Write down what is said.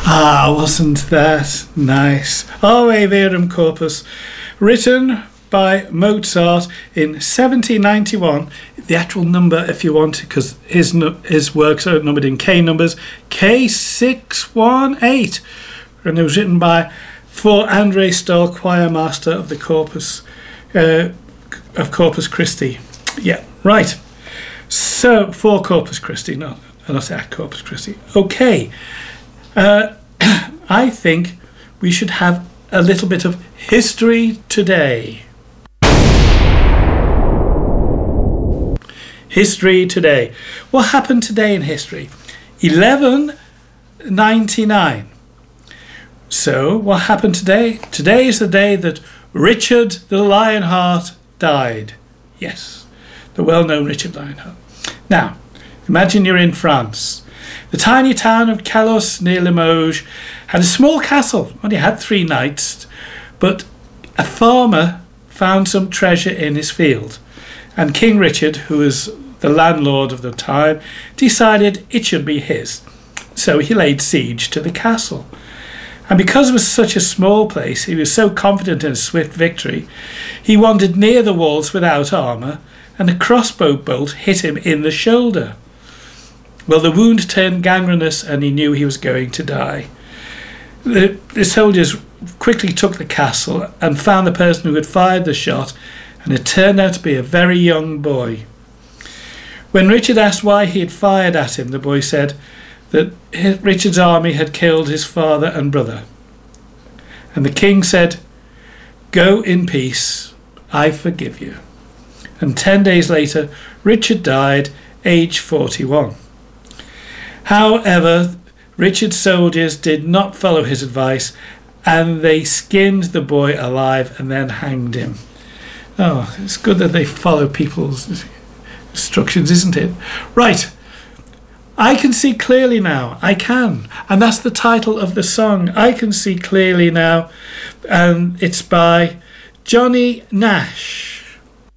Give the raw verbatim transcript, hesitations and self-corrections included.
Ah, wasn't that nice? Ave Verum Corpus, written by Mozart in seventeen ninety-one. The actual number, if you want, because his his works are numbered in K numbers, K six one eight, and it was written by for Andre Stoll, choir master of the Corpus uh, of Corpus Christi. Yeah, right. So for Corpus Christi, no, not at Corpus Christi. Okay. Uh, I think we should have a little bit of history today. History today. What happened today in history? eleven ninety-nine. So, what happened today? Today is the day that Richard the Lionheart died. Yes, the well-known Richard Lionheart. Now, imagine you're in France. The tiny town of Calos near Limoges had a small castle. Only had three knights, but a farmer found some treasure in his field. And King Richard, who was the landlord of the time, decided it should be his. So he laid siege to the castle. And because it was such a small place, he was so confident in a swift victory, he wandered near the walls without armour, and a crossbow bolt hit him in the shoulder. Well, the wound turned gangrenous and he knew he was going to die. The, the soldiers quickly took the castle and found the person who had fired the shot, and it turned out to be a very young boy. When Richard asked why he had fired at him, the boy said that his, Richard's army had killed his father and brother. And the king said, "Go in peace, I forgive you." And ten days later, Richard died, aged forty-one. However, Richard's soldiers did not follow his advice, and they skinned the boy alive and then hanged him. Oh, it's good that they follow people's instructions, isn't it? Right. I can see clearly now. I can. And that's the title of the song. I Can See Clearly Now. And it's by Johnny Nash.